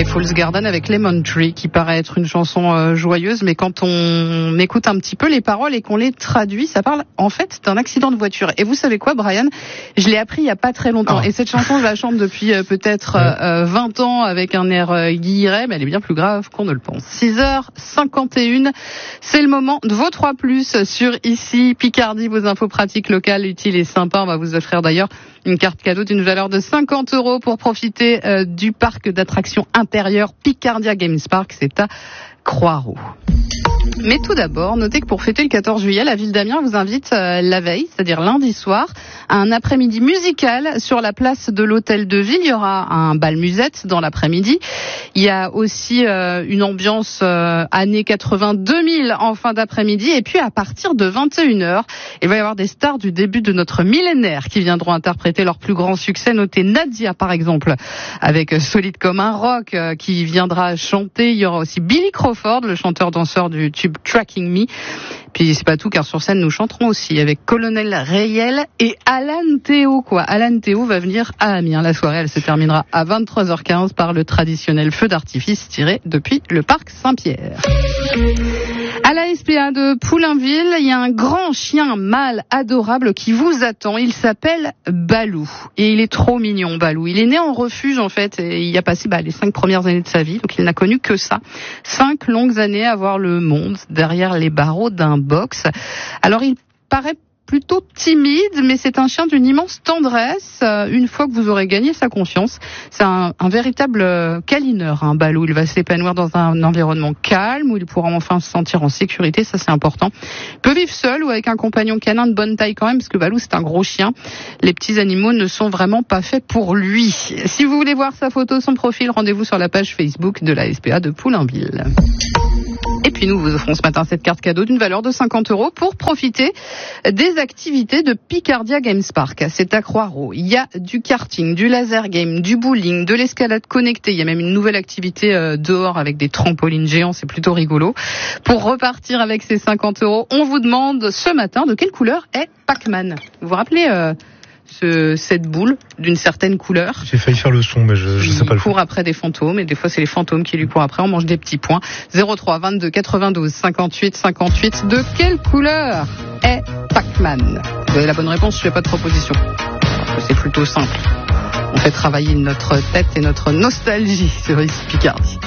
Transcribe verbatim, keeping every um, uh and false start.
Fool's Garden avec Lemon Tree, qui paraît être une chanson euh, joyeuse, mais quand on écoute un petit peu les paroles et qu'on les traduit, ça parle en fait d'un accident de voiture. Et vous savez quoi, Brian? Je l'ai appris il y a pas très longtemps. Oh. Et cette chanson, je la chante depuis euh, peut-être euh, vingt ans avec un air euh, guilleret, mais elle est bien plus grave qu'on ne le pense. six heures cinquante et une, c'est le moment de vos trois plus sur Ici Picardie, vos infos pratiques locales, utiles et sympas. On va vous offrir d'ailleurs une carte cadeau d'une valeur de cinquante euros pour profiter euh, du parc d'attractions intérieures Picardia Games Park. C'est à Croix-Rouge. Mais tout d'abord, notez que pour fêter le quatorze juillet, la ville d'Amiens vous invite euh, la veille, c'est-à-dire lundi soir, à un après-midi musical sur la place de l'Hôtel de Ville. Il y aura un bal musette dans l'après-midi. Il y a aussi euh, une ambiance euh, années quatre-vingt-deux mille en fin d'après-midi. Et puis à partir de vingt et une heures, il va y avoir des stars du début de notre millénaire qui viendront interpréter leur plus grand succès. Notez Nadia par exemple, avec Solide comme un rock euh, qui viendra chanter. Il y aura aussi Billy Crawford, le chanteur-danseur du tube Tracking Me. Puis c'est pas tout, car sur scène nous chanterons aussi avec Colonel Rayel et Alan Théo, quoi. Alan Théo va venir à Amiens. La soirée, elle se terminera à vingt-trois heures quinze par le traditionnel feu d'artifice tiré depuis le parc Saint-Pierre. À la S P A de Poulainville, il y a un grand chien mâle adorable qui vous attend. Il s'appelle Balou. Et il est trop mignon, Balou. Il est né en refuge, en fait, et il a passé bah, les cinq premières années de sa vie. Donc il n'a connu que ça. Cinq longues années à voir le monde derrière les barreaux d'un box. Alors il paraît plutôt timide, mais c'est un chien d'une immense tendresse. Euh, une fois que vous aurez gagné sa confiance, c'est un, un véritable euh, câlineur, un Balou. Il va s'épanouir dans un environnement calme où il pourra enfin se sentir en sécurité, ça c'est important. Il peut vivre seul ou avec un compagnon canin de bonne taille quand même, parce que Balou c'est un gros chien. Les petits animaux ne sont vraiment pas faits pour lui. Si vous voulez voir sa photo, son profil, rendez-vous sur la page Facebook de la S P A de Poulainville. Et puis nous vous offrons ce matin cette carte cadeau d'une valeur de cinquante euros pour profiter des activités de Picardia Games Park. C'est à Croix-Rouge. Il y a du karting, du laser game, du bowling, de l'escalade connectée. Il y a même une nouvelle activité euh, dehors avec des trampolines géants. C'est plutôt rigolo. Pour repartir avec ces cinquante euros, on vous demande ce matin de quelle couleur est Pac-Man. Vous vous rappelez euh, ce, cette boule d'une certaine couleur? J'ai failli faire le son, mais je, je sais pas le faire. Il court après des fantômes, et des fois c'est les fantômes qui lui courent après. On mange des petits points. zéro trois vingt-deux quatre-vingt-douze cinquante-huit cinquante-huit. De quelle couleur est Pac-Man? Vous avez la bonne réponse, je fais pas de proposition. C'est plutôt simple. On fait travailler notre tête et notre nostalgie sur Ici Picardie.